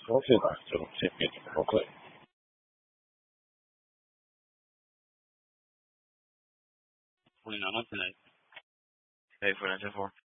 高性能这种界面怎么会？ We know nothing. Hey, for that for.